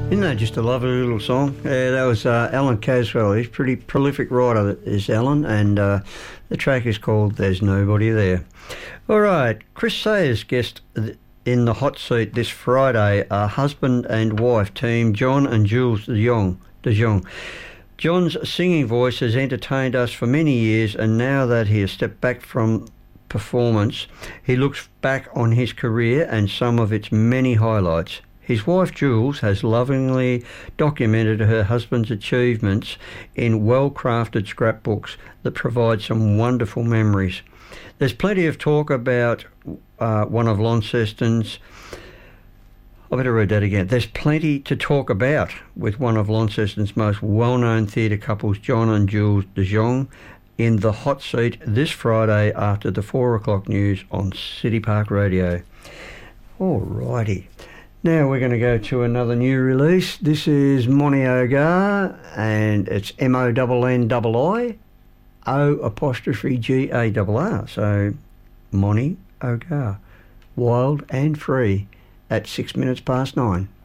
Isn't that just a lovely little song? Yeah, that was Alan Caswell. He's a pretty prolific writer, is Alan, and the track is called There's Nobody There. All right, Chris Sayers guest in the hot seat this Friday are husband and wife team John and Jules de Jong. John's singing voice has entertained us for many years, and now that he has stepped back from performance, he looks back on his career and some of its many highlights. His wife Jules has lovingly documented her husband's achievements in well-crafted scrapbooks that provide some wonderful memories. There's plenty of talk about one of Launceston's... I better read that again. There's plenty to talk about with one of Launceston's most well-known theatre couples, John and Jules de Jong, in the hot seat this Friday after the 4 o'clock news on City Park Radio. All righty. Now we're going to go to another new release. This is Moni Ogar, and it's MONNII O''GARR. So Moni Ogar, Wild and Free, at 9:06.